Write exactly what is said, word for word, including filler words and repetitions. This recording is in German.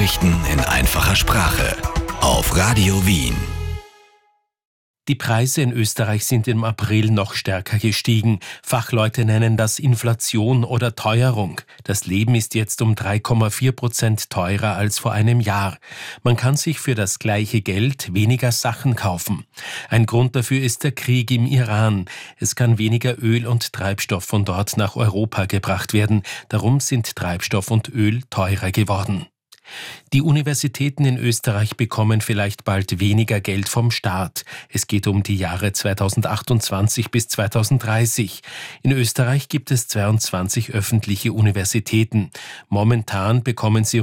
Nachrichten in einfacher Sprache auf Radio Wien. Die Preise in Österreich sind im April noch stärker gestiegen. Fachleute nennen das Inflation oder Teuerung. Das Leben ist jetzt um drei Komma vier Prozent teurer als vor einem Jahr. Man kann sich für das gleiche Geld weniger Sachen kaufen. Ein Grund dafür ist der Krieg im Iran. Es kann weniger Öl und Treibstoff von dort nach Europa gebracht werden. Darum sind Treibstoff und Öl teurer geworden. Die Universitäten in Österreich bekommen vielleicht bald weniger Geld vom Staat. Es geht um die Jahre zweitausendachtundzwanzig bis zweitausenddreißig. In Österreich gibt es zweiundzwanzig öffentliche Universitäten. Momentan bekommen sie